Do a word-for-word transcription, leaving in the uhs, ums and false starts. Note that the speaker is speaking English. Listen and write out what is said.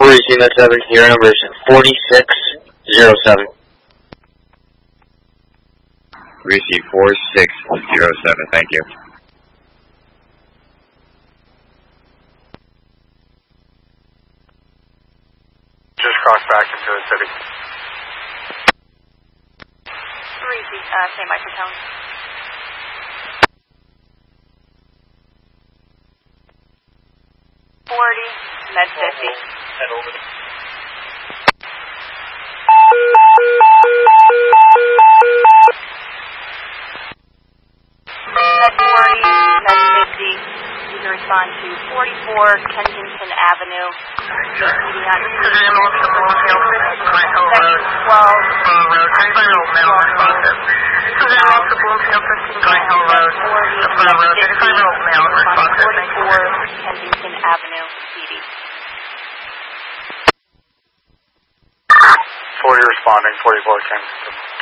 Receive that seven, your number is forty-six zero seven. Receive four six zero seven, thank you. Just cross back into the city. Receive, uh, same microphone. forty, med fifty. Head over the... Med forty, med fifty. You can respond to forty-four Kensington Avenue. Meeting on section twelve. forty-four Kensington Avenue, P D. forty responding, forty-four Kensington.